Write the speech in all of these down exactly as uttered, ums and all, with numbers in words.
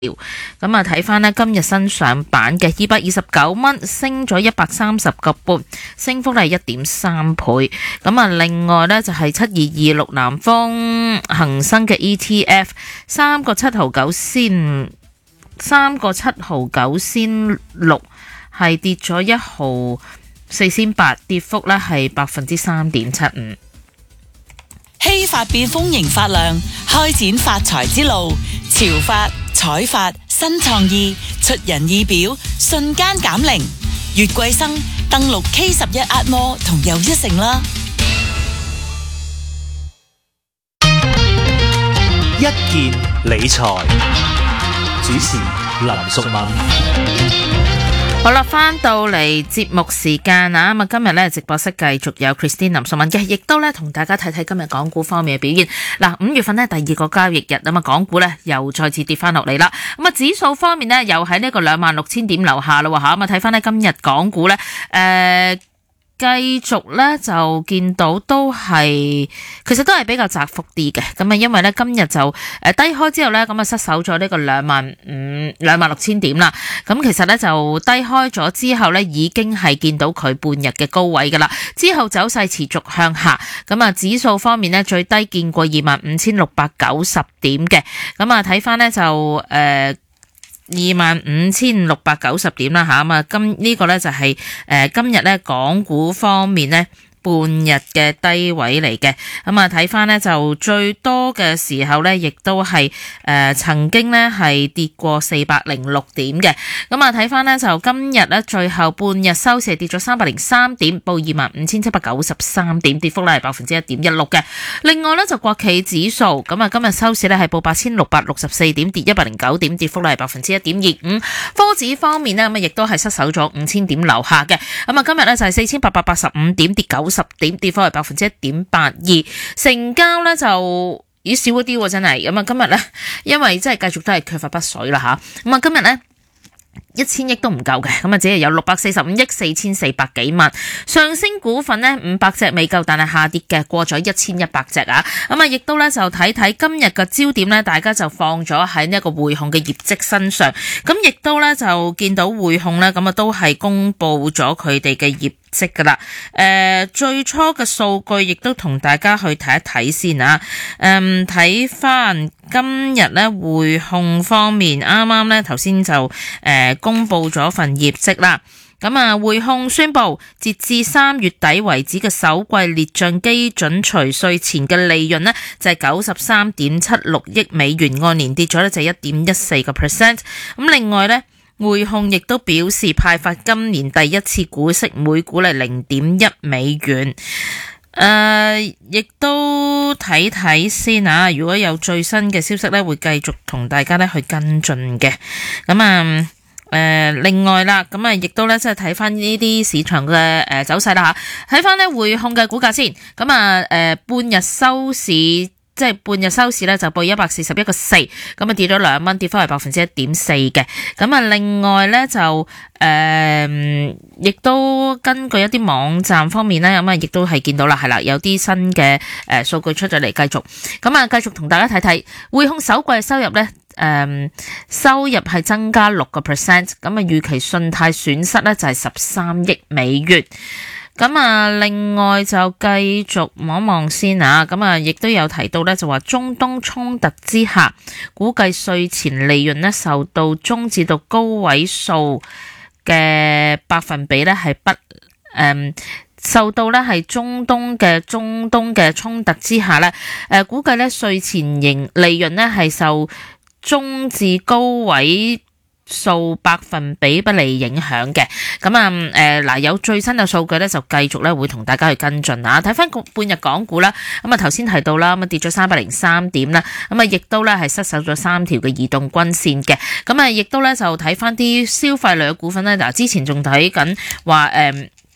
咁啊，睇翻呢今日新上版嘅二百二十九蚊，升咗一百三十個半，升幅係一點三倍。咁啊，另外呢就係七二二六南方恒生嘅 E T F， 三個七毫九仙，三個七毫九仙六，係跌咗一毫四仙八，跌幅呢係百分之三點七五。 希法變豐盈發亮，開展發財之路。潮發、彩發、新創意，出人意表，瞬間減齡。月桂生登錄 K 十一 Atmore 同又一城啦。 一件理財，主持林淑敏。 好啦，翻到嚟節目時間啊，咁啊今日咧直播室繼續有 Christine 林淑敏嘅，亦都咧同大家睇睇今日港股方面嘅表現。嗱，五月份呢第二個交易日啊嘛，港股咧又再次跌翻落嚟啦。咁啊指數方面呢又喺呢個兩萬六千點樓下啦吓，咁啊睇翻呢今日港股咧誒。呃繼續咧就見到都係，其實都係比較窄幅啲嘅。咁啊，因為咧今日就誒低開之後咧，咁啊失守咗呢個兩萬五兩萬六千點啦。咁其實咧就低開咗之後咧，已經係見到佢半日嘅高位噶啦。之後走勢持續向下。咁啊，指數方面咧最低見過二萬五千六百九十點嘅。咁啊，睇翻咧就誒。呃二萬五千六百九十點啦吓，咁啊今呢個咧就係誒今日咧港股方面咧半日嘅低位嚟嘅。咁啊睇翻咧就最多嘅時候咧，亦都係誒、呃、曾經咧係跌過四百零六點嘅。咁啊睇翻咧就今日咧最後半日收市跌咗三百零三點，報二萬五千七百九十三點，跌幅咧係百分之一點一六嘅。另外咧就國企指數，咁啊今日收市咧係報八千六百六十四點，跌一百零九點，跌幅咧係百分之一點二五。科指方面呢，咁啊亦都係失守咗五千點樓下嘅。咁啊今日咧就係四千八百八十五點，跌九十點，跌幅係百分之一點八二。成交咧就咦少一啲喎，真係。咁啊今日咧因為真係繼續都係缺乏北水啦吓，咁啊今日咧一千億都唔夠嘅，咁啊只係有六百四十五億四千四百幾萬。上升股份呢，五百隻未夠，但係下跌嘅過咗一千一百隻啊。咁啊亦都咧就睇睇今日嘅焦點咧，大家就放咗喺呢一個匯控嘅業績身上。咁亦都咧就見到匯控咧，咁啊都係公布咗佢哋嘅業績噶啦。誒、呃，最初嘅數據亦都同大家去睇一睇先啊。誒、嗯，睇翻今日咧匯控方面，啱啱咧頭先就誒、呃、公布咗份業績啦。咁啊，匯控宣布截至三月底為止嘅首季列賬基準除稅前嘅利潤呢，就係九十三點七六億美元，按年跌咗呢就一點一四個 percent。咁另外呢，匯控亦都表示派發今年第一次股息，每股係零點一美元。誒、呃，亦都睇睇先啊！如果有最新嘅消息呢，會繼續同大家呢去跟進嘅。咁啊。誒、呃，另外啦，咁啊，亦都咧，即係睇翻呢啲市場嘅誒、呃、走勢啦吓，睇翻咧匯控嘅股價先，咁啊，誒、呃，半日收市即係半日收市咧就報一百四十一個四，咁啊跌咗兩蚊，跌幅係百分之一點四嘅。咁啊，另外咧就誒，亦、呃、都根據一啲網站方面咧，咁啊，亦都係見到啦，係啦，有啲新嘅誒數據出咗嚟，繼續，咁啊，繼續同大家睇睇匯控首季嘅收入咧。誒、嗯，收入係增加六個 percent，咁啊預期信貸損失咧就係十三億美元。咁啊，另外就繼續望一望先啊，咁啊亦都有提到咧，就話中東衝突之下，估計稅前利潤咧受到中至到高位數嘅百分比咧係不誒。嗯受到咧係中東嘅中東嘅衝突之下咧，誒估計咧稅前盈利潤咧係受中至高位數百分比不利影響嘅。咁啊誒嗱有最新嘅數據咧就繼續咧會同大家去跟進啊。睇翻個半日港股啦，咁啊頭先提到啦，咁啊跌咗三百零三點啦，咁啊亦都咧係失守咗三條嘅移動均線嘅。咁啊亦都咧就睇翻啲消費類嘅股份咧，嗱之前仲睇緊話誒。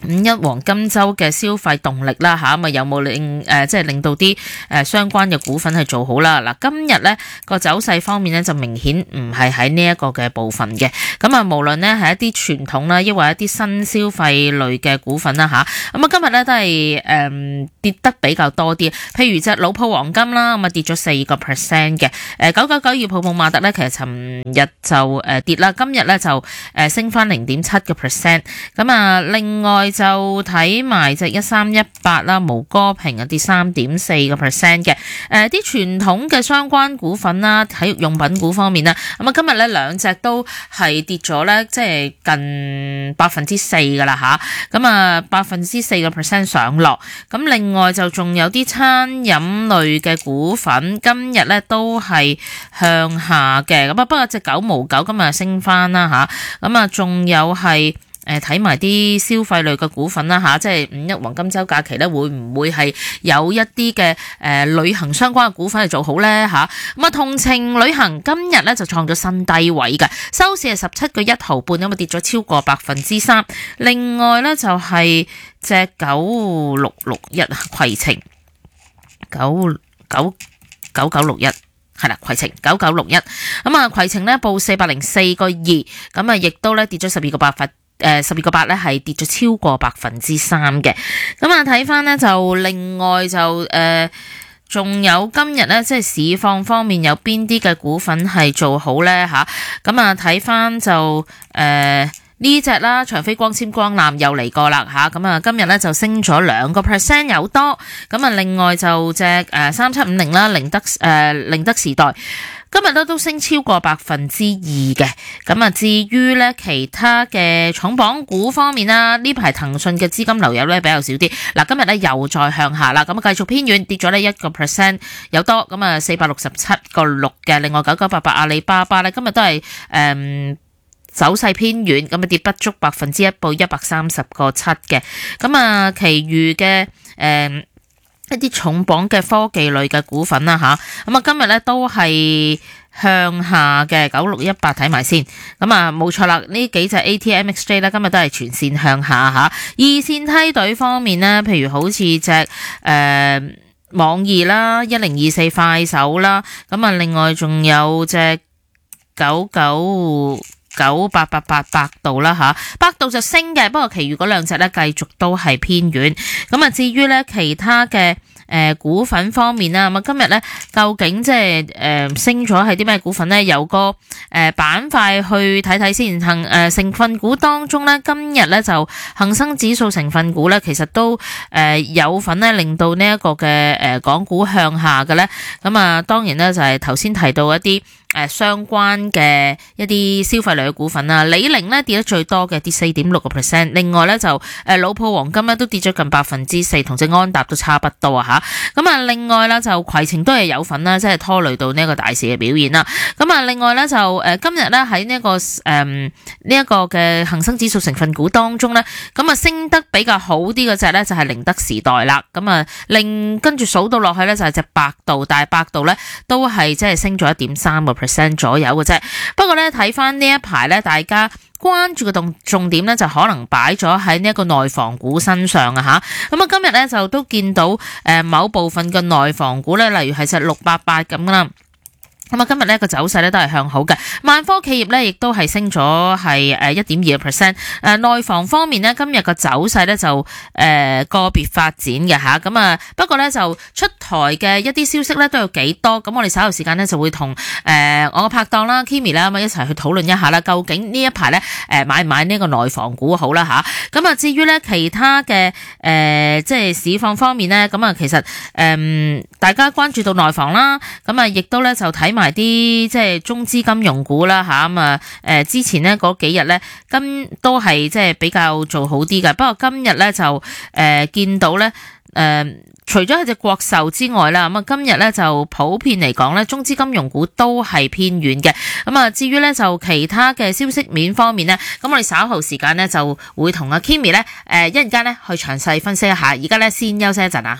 五一黃金週嘅消費動力啦嚇，咁啊有冇令誒、呃、即係令到啲誒、呃、相關嘅股份係做好啦？嗱，今日咧個走勢方面咧就明顯唔係喺呢一個嘅部分嘅，咁啊無論咧係一啲傳統啦，抑或一啲新消費類嘅股份啦吓，咁啊今日咧都係誒、呃、跌得比較多啲，譬如隻老鋪黃金啦，咁啊跌咗四個 percent 嘅，誒九九九二泡泡瑪特咧，其實尋日就誒跌啦，今日咧就誒升翻零點七個 percent，咁啊另外就睇埋隻一三一八啦，毛戈平啊跌三點四個 percent 嘅。誒啲傳統嘅相關股份啦，體育用品股方面啦，咁啊今日咧兩隻都係跌咗咧，即係近百分之四噶啦吓，咁啊百分之四個 percent 上落。咁另外就仲有啲餐飲類嘅股份，今日咧都係向下嘅。咁啊不過隻九毛九今日升翻啦吓，咁啊仲有係。誒睇埋啲消費類嘅股份啦嚇，即係五一黃金週假期咧，會唔會係有一啲嘅誒旅行相關嘅股份嚟做好咧嚇？咁啊，同程旅行今日咧就創咗新低位嘅，收市係十七個一毫半，咁啊跌咗超過百分之三。另外咧就係隻九六六一攜程，九九九九六一。係啦，攜程九九六一，咁啊攜程咧報四百零四個二，咁啊亦都咧跌咗十二個百分。誒，十二個八咧係跌咗超過百分之三嘅，咁啊睇翻呢，就另外就誒，仲、呃、有今日咧即係市況方面有邊啲嘅股份係做好咧吓，咁啊睇翻就誒呢隻啦，長飛光纖光纜又嚟過啦吓，咁啊今日咧就升咗兩個 percent 有多，咁啊另外就隻誒三七五零啦，寧德誒寧德時代。今日咧都升超過百分之二嘅，咁啊至於咧其他嘅重磅股方面啦，呢排騰訊嘅資金流入咧比較少啲，嗱今日咧又再向下啦，咁啊繼續偏軟，跌咗呢一個 percent 有多，咁啊四百六十七個六嘅，另外九九八八阿里巴巴咧今日都係誒、嗯、走勢偏軟，咁啊跌不足百分之一，報一百三十個七嘅，咁啊其餘嘅誒。嗯一啲重磅嘅科技類嘅股份啦吓，咁啊今日咧都係向下嘅，九六一八睇埋先，咁啊冇錯啦，呢幾隻 A T M X J 咧今日都係全線向下吓，二線梯隊方面呢，譬如好似隻誒網易啦，一零二四快手啦，咁啊另外仲有隻九九九八八八百度啦吓，百度就升嘅，不過其餘嗰兩隻咧繼續都係偏軟。咁啊，至於咧其他嘅誒、呃、股份方面啦，咁啊今日咧究竟即係誒升咗係啲咩股份咧？有個誒、呃、板塊去睇睇先。恒誒、呃、成分股當中咧，今日咧就恒生指數成分股咧，其實都誒、呃、有份咧令到呢一個嘅誒、呃、港股向下嘅咧。咁啊，當然咧就係頭先提到一啲。誒相關嘅一啲消費類嘅股份啦，李寧咧跌得最多嘅，跌四點六個 percent。另外咧就誒老鋪黃金咧都跌咗近百分之四，同隻安踏都差不多啊嚇。咁啊，另外啦就攜程都係有份啦，即係拖累到呢一個大市嘅表現啦。咁啊，另外咧就誒今日咧喺呢一個誒呢一個嘅恒生指數成分股當中咧，咁啊升得比較好啲嘅隻咧就係寧德時代啦。咁啊，另跟住數到落去咧就係隻百度，但係百度咧都係即係升咗一點三個 percent 左右嘅啫，不過咧睇翻呢一排咧，大家關注嘅重重點咧就可能擺咗喺呢一個內房股身上啊吓，咁啊今日咧就都見到誒某部分嘅內房股咧，例如係隻六八八咁啦。咁啊，今日呢個走勢咧都係向好嘅，萬科企業咧亦都係升咗係誒一點二個 percent。誒內房方面咧，今日個走勢咧就誒、呃、個別發展嘅吓，咁啊不過咧就出台嘅一啲消息咧都有幾多，咁我哋稍後時間咧就會同誒、呃、我個拍檔啦 Kimi 啦咁啊一齊去討論一下啦，究竟呢一排咧誒買唔買呢個內房股好啦吓，咁啊至於咧其他嘅誒、呃、即係市況方面咧，咁啊其實誒、呃、大家關注到內房啦，咁啊亦都咧就睇埋啲即係中資金融股啦吓，咁啊誒之前咧嗰幾日咧今都係即係比較做好啲嘅，不過今日咧就誒、呃、見到咧誒、呃、除咗係隻國壽之外啦，咁啊今日咧就普遍嚟講咧中資金融股都係偏軟嘅，咁啊至於咧就其他嘅消息面方面咧，咁我哋稍後時間咧就會同阿 Kimi 咧誒一陣間咧去詳細分析一下，而家咧先休息一陣啊。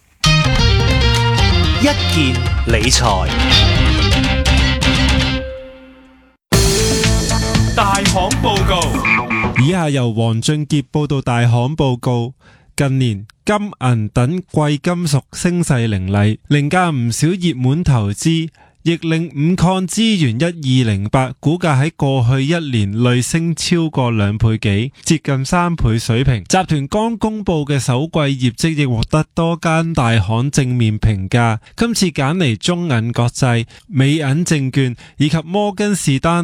一件理財大行報告。 以下由黃俊傑報道大行報告。近年金銀等貴金屬升勢凌厲，凌駕唔少熱門投資，亦令五礦資源一二零八股價喺過去一年累升超過兩倍幾，接近三倍水平。集團剛公布嘅首季業績亦獲得多間大行正面評價。今次揀嚟中銀國際、美銀證券以及摩根士丹